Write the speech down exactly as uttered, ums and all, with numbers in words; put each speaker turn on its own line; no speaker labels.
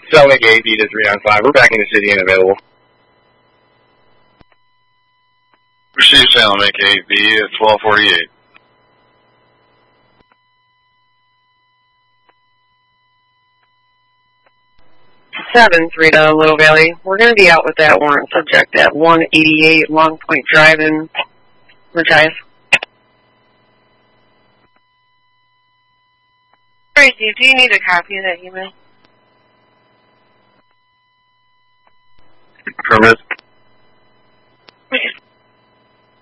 Salem Lake A B to three nine five. We're back in the city and available.
Receive Salem Lake A B at twelve forty-eight.
seven three to Little Valley. We're going to be out with that warrant subject at one eighty-eight Long Point Drive in Machias.
Tracy, do you need a copy of that email?
Affirmative.